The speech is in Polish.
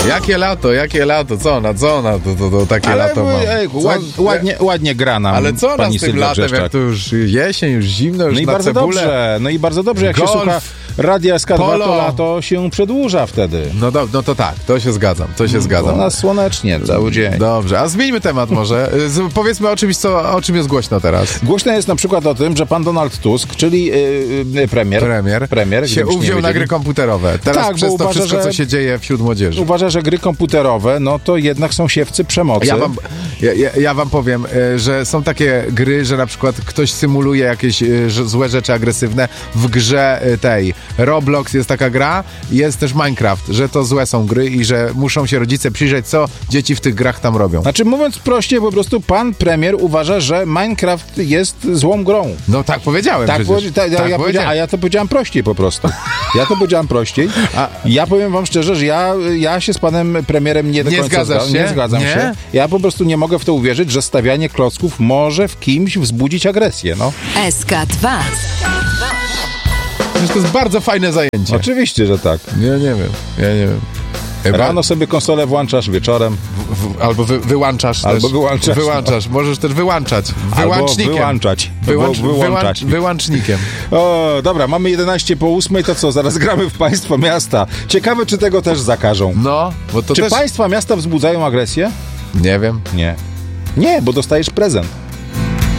Jakie lato? Co ona to takie ale lato ma? Ładnie gra nam. Ale co ona pani z tym Sylwia latem, Brzeszczak. jak to już jesień, już zimno, już na cebulę. No i bardzo dobrze, jak Golf. się słucha Radia SK2, Polo. to lato się przedłuża wtedy. No to tak, to się zgadzam. U nas słonecznie cały dzień. Dobrze, a zmieńmy temat może. Powiedzmy o czymś, o czym jest głośno teraz. Głośno jest na przykład o tym, że pan Donald Tusk, czyli premier się uwziął na gry komputerowe. Teraz tak, przez bo to uważa, wszystko, że co się dzieje wśród młodzieży. Uważa, że gry komputerowe, no to jednak są siewcy przemocy. Ja wam powiem, że są takie gry, że na przykład ktoś symuluje jakieś złe rzeczy agresywne. W grze tej Roblox jest taka gra i jest też Minecraft, że to złe są gry i że muszą się rodzice przyjrzeć, co dzieci w tych grach tam robią. Znaczy, mówiąc prościej, po prostu pan premier uważa, że Minecraft jest złą grą. No tak powiedziałem A ja to powiedziałem prościej po prostu. Ja to powiedziałem prościej. Ja powiem wam szczerze, że ja się z panem premierem nie do końca zgadzam się. Ja po prostu nie mogę w to uwierzyć, że stawianie klocków może w kimś wzbudzić agresję, no. SK2. To jest bardzo fajne zajęcie. Oczywiście, że tak. Ja nie wiem. Rano sobie konsolę włączasz, wieczorem. Albo wyłączasz. Wyłączasz. Możesz też wyłączać. Wyłącznikiem. Wyłącznikiem. O, dobra, mamy 11:08, to co? Zaraz gramy w państwa miasta. Ciekawe, czy tego też zakażą. No, bo to czy też... państwa miasta wzbudzają agresję? Nie wiem. Nie, bo dostajesz prezent.